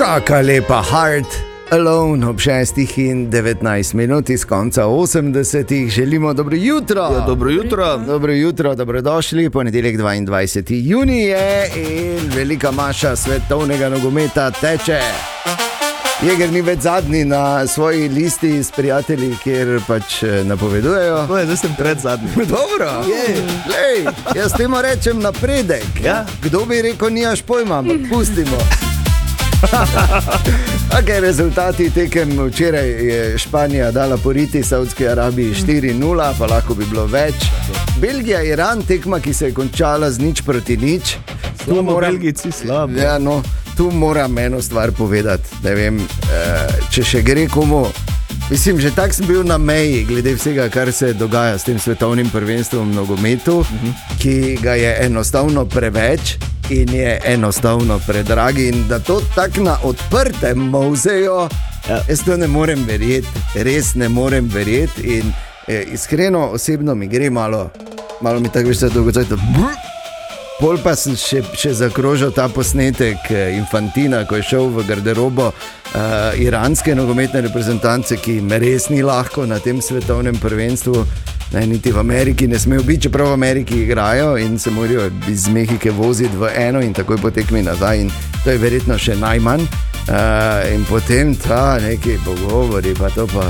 Taka lepa Heart Alone ob 6:19 iz konca 80. Želimo dobro jutro. Ja, dobro jutro. Dobro jutro, dobrodošli. Ponedeljek 22. junij je in velika maša svetovnega nogometa teče. Jeger ni več zadnji na svoji listi s prijatelji, kjer pač napovedujejo. No, zdaj sem pred zadnji. Dobro, lej, jaz temu rečem napredek. Ja. Kdo bi rekel, nimaš pojma, ampak pustimo. Okay, rezultati tekem včeraj je Španija dala poriti Saudski Arabiji 4-0, pa lahko bi bilo več. Belgija, Iran, tekma, ki se je končala z 0-0. Belgijci slabo. Ja, no, tu moram eno stvar povedati, da vem, če še gre komu. Mislim, že tak sem bil na meji glede vsega, kar se dogaja s tem svetovnim prvenstvom v nogometu, ki ga je enostavno preveč in je enostavno predragi in da to tako na odprtem molzejo, jaz to ne morem verjeti, res ne morem verjeti in iskreno osebno mi gre malo mi tako veš, da dolgo cajt. Pol pa sem še zakrožil ta posnetek Infantina, ko je šel v garderobo iranske nogometne reprezentance, ki jim res ni lahko na tem svetovnem prvenstvu. Ne, niti v Ameriki ne smejo biti, čeprav v Ameriki igrajo in se morajo iz Mehike voziti v eno in takoj potekmi nazaj in to je verjetno še najmanj. In potem ta neki pogovori, pa to pa...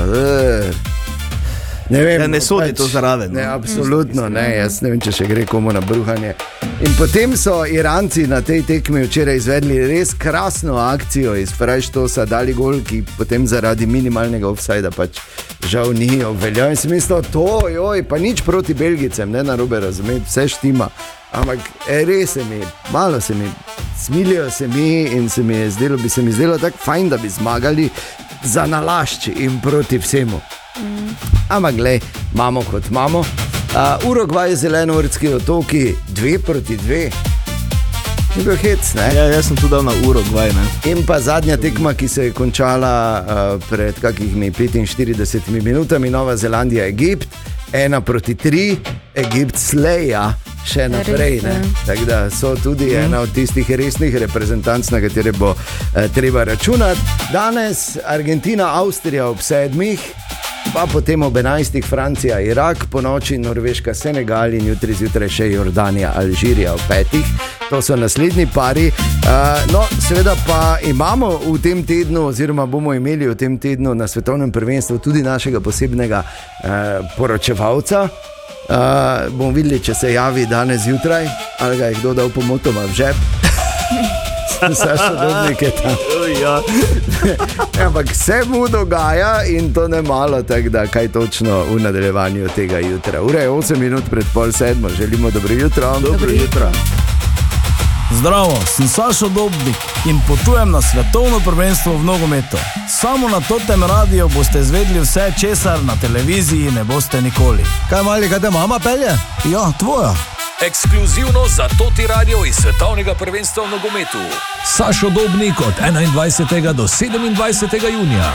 Ne vem, ne sodi to zraven. Ne, absolutno ne, jaz ne vem, če še gre komu na bruhanje. In potem so Iranci na tej tekmi včeraj izvedli res krasno akcijo iz Freistosa, dali gol, ki potem zaradi minimalnega ofsajda pač žal ni obveljal. In sem mislil, pa nič proti Belgicem, ne narobe razumeti, vse štima. Ampak res malo se mi, smilijo se mi in bi se mi zdelo tako fajn, da bi zmagali za nalašč in proti vsemu. Ampak glej, imamo kot imamo. Urugvaj, Zelenovrtski otoki 2-2. Ni bil hec, ne? Ja, jaz sem tu dal na Urugvaj, ne? In pa zadnja tekma, ki se je končala pred kakimi 45 minutami, Nova Zelandija, Egipt, 1-3, Egipt sleja še naprej, ne? Tako da so tudi ena od tistih resnih reprezentanc, na katere bo treba računati. Danes Argentina, Avstrija ob 7, pa potem ob 11 Francija, Irak, po noči Norveška, Senegal in jutri zjutraj še Jordanija, Alžirija ob 5. To so naslednji pari. No, seveda pa imamo v tem tednu, oziroma bomo imeli v tem tednu na svetovnem prvenstvu tudi našega posebnega poročevalca. Bomo videli, če se javi danes zjutraj, ali ga je kdo dal pomotoma v žep. Sašo Dobnik je tam. Ampak se mu dogaja in to ne malo, tako da kaj točno v nadaljevanju tega jutra. Ura je 8 minut pred 6:30, želimo dobro jutro. Dobro jutro. Zdravo, sem Sašo Dobnik in potujem na svetovno prvenstvo v nogometu. Samo na totem radiju boste izvedli vse, česar na televiziji ne boste nikoli. Kaj mali, kaj te mama pelje? Ja, tvoja. Ekskluzivno za Toti radio iz svetovnega prvenstva v nogometu. Sašo Dobnik od 21. do 27. junija.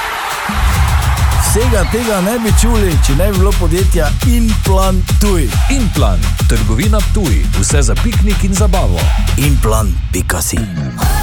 Vsega tega ne bi čuli, če ne bi bilo podjetja Implan Ptuj. Implan, trgovina Ptuj, vse za piknik in zabavo. Implan.si